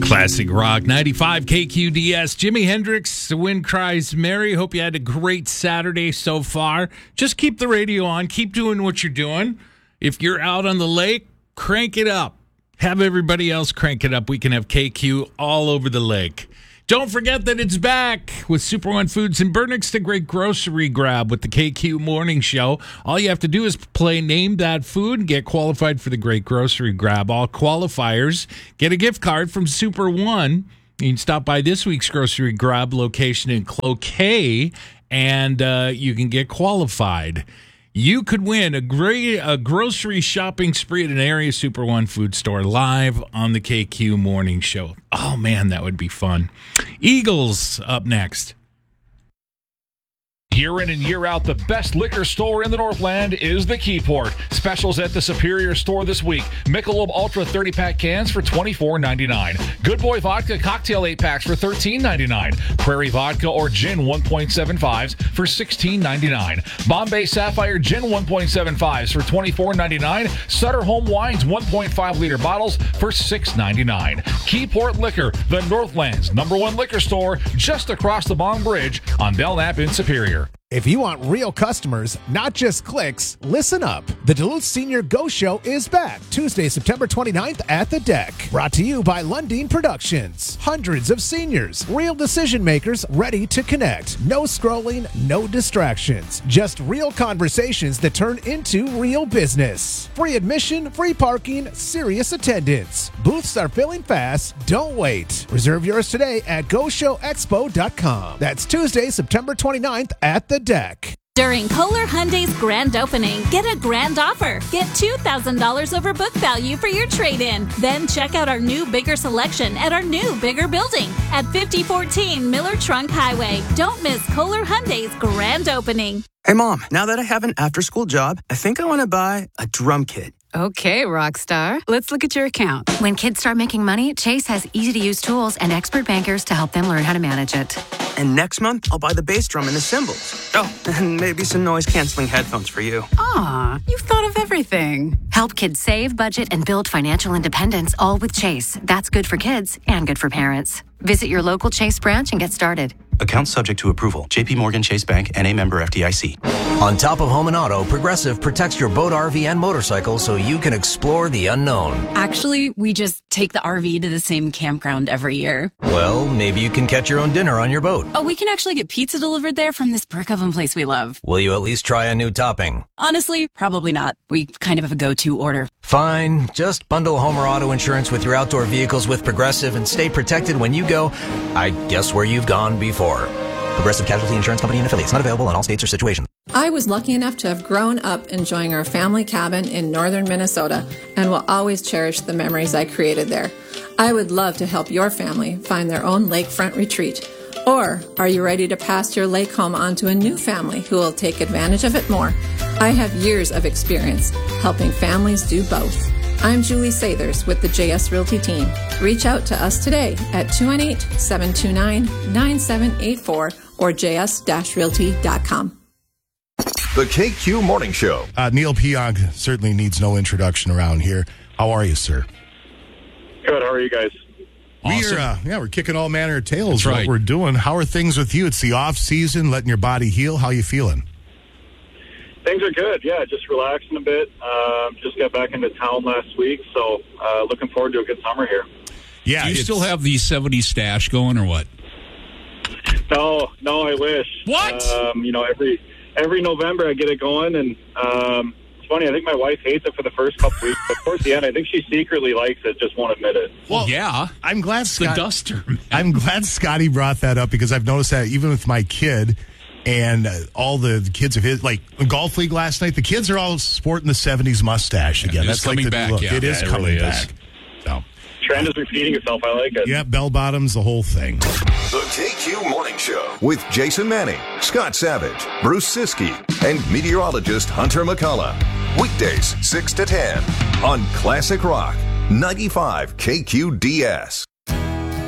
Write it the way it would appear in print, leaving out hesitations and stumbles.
Classic Rock 95 KQDS. Jimi Hendrix, The Wind Cries Mary. Hope you had a great Saturday so far. Just keep the radio on. Keep doing what you're doing. If you're out on the lake, crank it up. Have everybody else crank it up. We can have KQ all over the lake. Don't forget that it's back with Super One Foods and Burnix, the great grocery grab with the KQ Morning Show. All you have to do is play Name That Food and get qualified for the great grocery grab. All qualifiers get a gift card from Super One. You can stop by this week's grocery grab location in Cloquet, and you can get qualified. You could win a grocery shopping spree at an area Super One food store live on the KQ Morning Show. Oh, man, that would be fun. Eagles up next. Year in and year out, the best liquor store in the Northland is the Keyport. Specials at the Superior store this week. Michelob Ultra 30-pack cans for $24.99. Good Boy Vodka cocktail 8-packs for $13.99. Prairie Vodka or Gin 1.75s for $16.99. Bombay Sapphire Gin 1.75s for $24.99. Sutter Home Wines 1.5-liter bottles for $6.99. Keyport Liquor, the Northland's #1 liquor store, just across the Bond Bridge on Belknap in Superior. If you want real customers, not just clicks, listen up. The Duluth Senior Go Show is back Tuesday, September 29th at the Deck. Brought to you by Lundin Productions. Hundreds of seniors, real decision makers ready to connect. No scrolling, no distractions. Just real conversations that turn into real business. Free admission, free parking, serious attendance. Booths are filling fast. Don't wait. Reserve yours today at GoShowExpo.com. That's Tuesday, September 29th at the Deck. During Kohler Hyundai's grand opening, get a grand offer. Get $2,000 over book value for your trade-in. Then check out our new, bigger selection at our new, bigger building at 5014 Miller Trunk Highway. Don't miss Kohler Hyundai's grand opening. Hey, Mom, now that I have an after-school job, I think I want to buy a drum kit. Okay, Rockstar. Let's look at your account. When kids start making money, Chase has easy-to-use tools and expert bankers to help them learn how to manage it. And next month, I'll buy the bass drum and the cymbals. Oh, and maybe some noise-canceling headphones for you. Aw, you've thought of everything. Help kids save, budget, and build financial independence, all with Chase. That's good for kids and good for parents. Visit your local Chase branch and get started. Account subject to approval. J.P. Morgan Chase Bank, N.A. member FDIC. On top of home and auto, Progressive protects your boat, RV, and motorcycle so you can explore the unknown. Actually, we just take the RV to the same campground every year. Well, maybe you can catch your own dinner on your boat. Oh, we can actually get pizza delivered there from this brick oven place we love. Will you at least try a new topping? Honestly, probably not. We kind of have a go-to order. Fine. Just bundle home or auto insurance with your outdoor vehicles with Progressive and stay protected when you go, I guess, where you've gone before. Progressive Casualty Insurance Company and affiliates. Not available in all states or situations. I was lucky enough to have grown up enjoying our family cabin in northern Minnesota and will always cherish the memories I created there. I would love to help your family find their own lakefront retreat. Or are you ready to pass your lake home on to a new family who will take advantage of it more? I have years of experience helping families do both. I'm Julie Sathers with the JS Realty team. Reach out to us today at 218-729-9784 or js-realty.com. The KQ Morning Show. Neil Pionk certainly needs no introduction around here. How are you, sir? Good. How are you guys? Awesome. We're kicking all manner of tales. That's right. What we're doing. How are things with you? It's the off season, letting your body heal. How you feeling? Things are good. Yeah, just relaxing a bit. Just got back into town last week, so looking forward to a good summer here. Yeah. Do you still have the 70s stash going or what? No, I wish. What? Every November I get it going, and it's funny. I think my wife hates it for the first couple weeks, but towards the end, I think she secretly likes it, just won't admit it. Well, yeah. I'm glad the duster. Man. I'm glad Scotty brought that up because I've noticed that even with my kid and all the kids of his, like the golf league last night, the kids are all sporting the 70s mustache again. That's coming back. Yeah. It is coming back. So. Trend is repeating itself. I like it. Yeah, bell bottoms, the whole thing. The KQ Morning Show with Jason Manning, Scott Savage, Bruce Siskey, and meteorologist Hunter McCullough. Weekdays 6 to 10 on Classic Rock 95 KQDS.